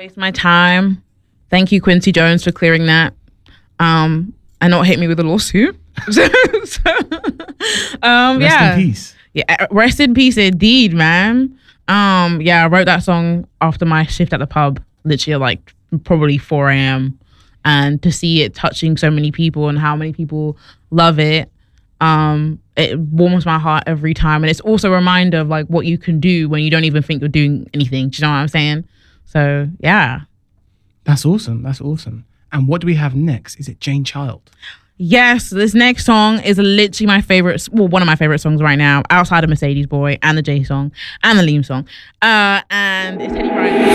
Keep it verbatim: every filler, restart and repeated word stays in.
Waste my time. Thank you, Quincy Jones, for clearing that. Um, and not hit me with a lawsuit. so, so, um, Rest yeah. in peace. Yeah, rest in peace, indeed, man. Um, yeah, I wrote that song after my shift at the pub, literally at like probably four a.m. And to see it touching so many people and how many people love it, um, it warms my heart every time. And it's also a reminder of like what you can do when you don't even think you're doing anything. Do you know what I'm saying? So yeah. That's awesome. That's awesome. And what do we have next? Is it Jane Child? Yes, this next song is literally my favorite, well, one of my favorite songs right now, outside of Mercedes Boy and the J song and the Liam song. Uh, and it's Teddy Riley.